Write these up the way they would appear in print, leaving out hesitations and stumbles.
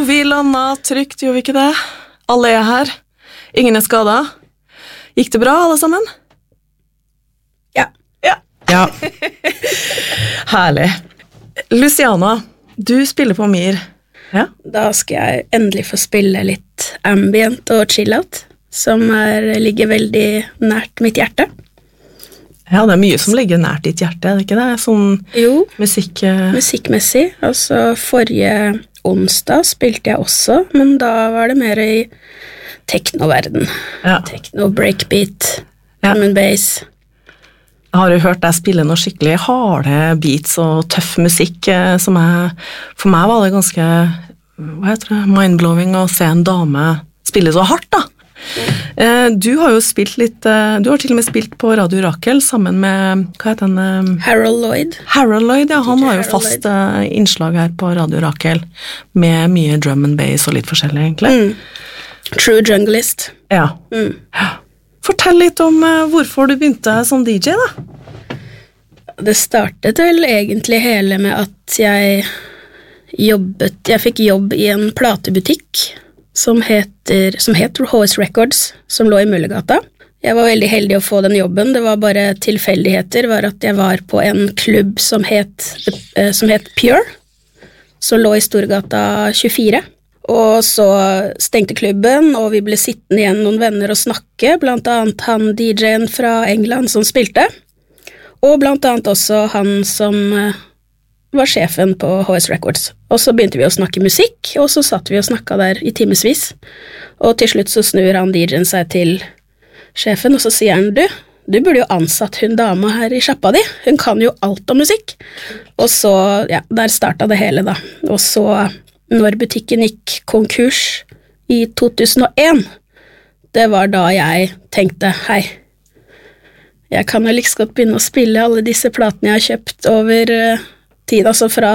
vi landet trygt, gjorde vi ikke det? Alle her. Ingen skadet. Gikk det bra, alle sammen? Ja. Herlig. Luciana, du spiller på Mir. Ja? Da skal jeg endelig få spille litt ambient og chill-out, som ligger veldig nært mitt hjerte. Ja, det mye som ligger nært ditt hjerte, er det ikke det? Sånn jo, musikkmessig. Altså, forrige onsdag spilte jeg også, men da var det mer i teknoverden. Ja. Techno, breakbeat, drum and bass. Har du hørt deg spille noe skikkelig harde beats og tøff musikk som for meg var det ganske, mindblowing å se en dame spille så hardt da. Du har jo spilt litt, du har til og med spilt på Radio Rakel sammen med, hva heter han? Harold Lloyd. Harold Lloyd, ja, han har jo fast innslag her på Radio Rakel med mye drum and bass og litt forskjellig egentlig. True junglist. Ja. Fortell litt om hvorfor du begynte som DJ da. Det startet vel egentlig hele med at jeg fikk jobb i en platebutikk som het HS Records, som lå i Møllergata. Jeg var veldig heldig å få den jobben, det var bare tilfeldigheter, var at jeg var på en klubb som het Pure, som lå i Storgata 24. Og så stengte klubben, og vi ble sittende igjen noen venner og snakke, blant annet han DJ-en fra England som spilte, og blant annet også han som var sjefen på HS Records. Og så begynte vi å snakke musikk, og så satt vi og snakket der i timesvis. Og til slutt så snur han DJ-en seg til sjefen, og så sier han, du burde jo ansatt hun dama her i sjappa di, hun kan jo alt om musikk. Og så, ja, der startet det hele da. Og så når butikken gikk konkurs i 2001, det var da jeg tenkte, hei, jeg kan jo like godt begynne å spille alle disse platene jeg har kjøpt over tid, altså fra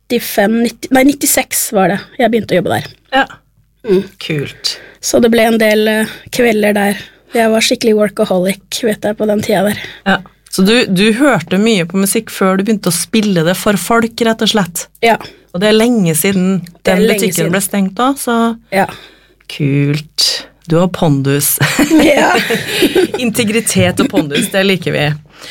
96 var det, jeg begynte å jobbe der. Ja, kult. Så det ble en del kvelder der, jeg var skikkelig workaholic, vet jeg, på den tida der. Ja. Så du hørte mye på musikk før du begynte å spille det for folk, rett og slett? Ja. Og det lenge siden den butikken ble stengt da, så ja. Kult. Du har pondus. Ja. Integritet og pondus, det liker vi.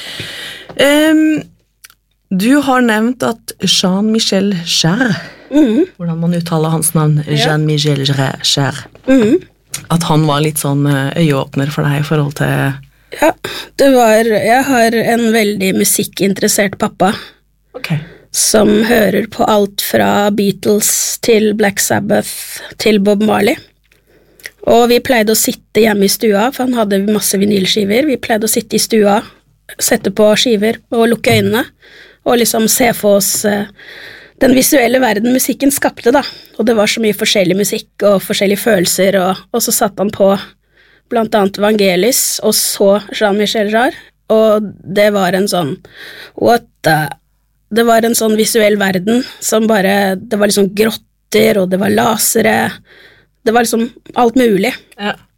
Du har nevnt at Jean-Michel Jarre, hvordan man uttaler hans navn, Jean-Michel Jarre, at han var litt sånn øyeåpner for deg i forhold til... Ja, jeg har en veldig musikkinteressert pappa. Ok. Som hører på alt fra Beatles til Black Sabbath til Bob Marley. Og vi pleide å sitte hjemme i stua, for han hadde masse vinylskiver. Vi pleide å sitte i stua, sette på skiver og lukke øynene, og liksom se for oss den visuelle verden musikken skapte da. Og det var så mye forskjellig musikk og forskjellige følelser, og så satt han på blant annet Vangelis, og så Jean-Michel Jarre, og det var en sånn, det var en sånn visuell verden, som det var liksom grotter, og det var lasere, det var liksom alt mulig. Ja.